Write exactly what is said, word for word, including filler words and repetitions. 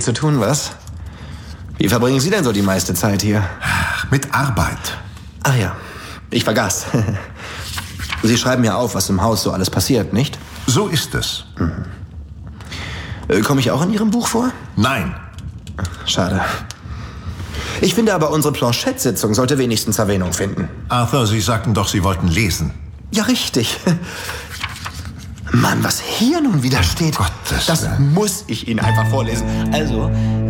zu tun, was? Wie verbringen Sie denn so die meiste Zeit hier? Mit Arbeit. Ach ja, ich vergaß. Sie schreiben ja auf, was im Haus so alles passiert, nicht? So ist es. Mhm. Äh, komme ich auch in Ihrem Buch vor? Nein. Schade. Ich finde aber, unsere Planchette-Sitzung sollte wenigstens Erwähnung finden. Arthur, Sie sagten doch, Sie wollten lesen. Ja, richtig. Mann, was hier nun wieder steht, Gottes das Willen. muss ich Ihnen einfach vorlesen. Also,